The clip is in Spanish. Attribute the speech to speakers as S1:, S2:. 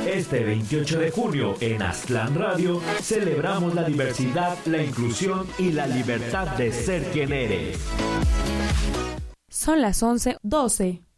S1: Este 28 de junio en Aztlán Radio celebramos la diversidad, la inclusión y la libertad de ser quien eres.
S2: Son las 11:12.